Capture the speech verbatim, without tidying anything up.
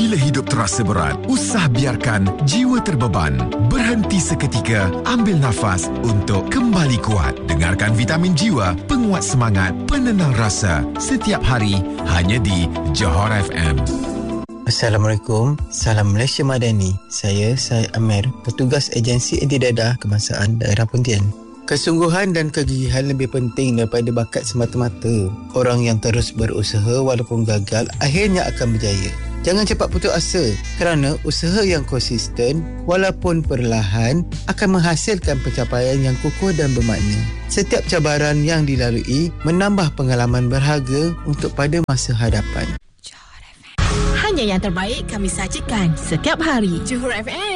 Bila hidup terasa berat, usah biarkan jiwa terbeban. Berhenti seketika, ambil nafas untuk kembali kuat. Dengarkan Vitamin Jiwa, penguat semangat, penenang rasa. Setiap hari, hanya di Johor F M. Assalamualaikum, salam Malaysia Madani. Saya Syed Amir, petugas agensi anti dadah kebangsaan daerah Pontian. Kesungguhan dan kegigihan lebih penting daripada bakat semata-mata. Orang yang terus berusaha walaupun gagal akhirnya akan berjaya. Jangan cepat putus asa kerana usaha yang konsisten walaupun perlahan akan menghasilkan pencapaian yang kukuh dan bermakna. Setiap cabaran yang dilalui menambah pengalaman berharga untuk pada masa hadapan. Hanya yang terbaik kami sajikan setiap hari. Johor F M.